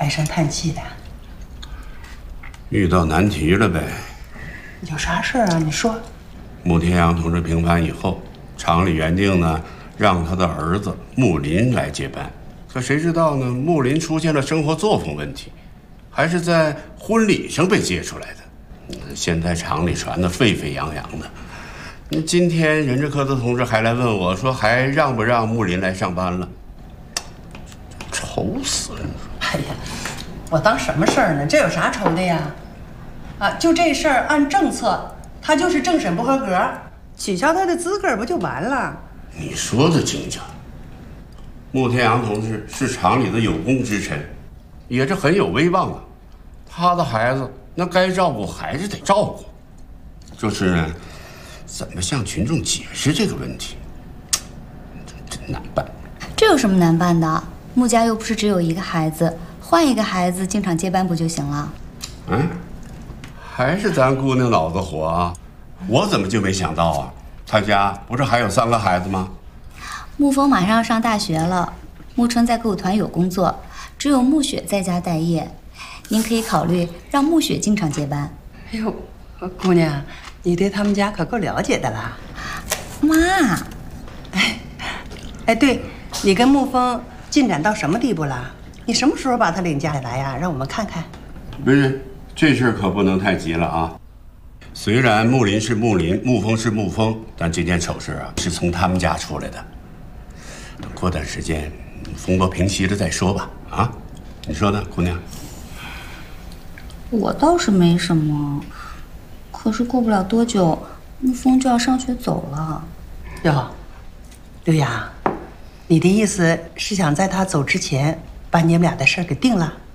唉声叹气的。 遇到难题了呗？ 有啥事儿啊？你说。 穆天阳同志平反以后，厂里原定呢让他的儿子穆林来接班，可谁知道呢？穆林出现了生活作风问题，还是在婚礼上被接出来的。现在厂里传得沸沸扬扬的。今天任志科的同志还来问我说，还让不让穆林来上班了？愁死了！ 哎呀，我当什么事儿呢？这有啥愁的呀？啊，就这事儿按政策，他就是政审不合格，取消他的资格不就完了？ 你说的精准。穆天阳同志是厂里的有功之臣，也是很有威望的。他的孩子那该照顾还是得照顾，就是呢，怎么向群众解释这个问题，真难办。 这有什么难办的？穆家又不是只有一个孩子，换一个孩子经常接班不就行了？ 嗯，还是咱姑娘脑子活啊！我怎么就没想到啊？他家不是还有3个孩子吗？ 穆峰马上要上大学了，穆春在歌舞团有工作，只有穆雪在家待业。您可以考虑让穆雪经常接班。 哎呦，姑娘，你对他们家可够了解的啦。 妈， 哎，对，你跟穆峰进展到什么地步了？你什么时候把他领家里来呀？让我们看看。 不是，这事儿可不能太急了啊！虽然穆林是穆林，穆峰是穆峰，但这件丑事啊是从他们家出来的。等过段时间风波平息了再说吧。啊，你说呢，姑娘？ 我倒是没什么，可是过不了多久，穆峰就要上学走了。 哟，刘洋，你的意思是想在他走之前把你们俩的事儿给定了？